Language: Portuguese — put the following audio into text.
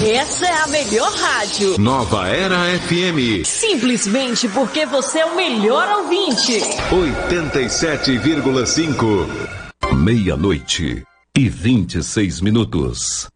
Essa é a melhor rádio. Nova Era FM. Simplesmente porque você é o melhor ouvinte. 87,5. 00:26.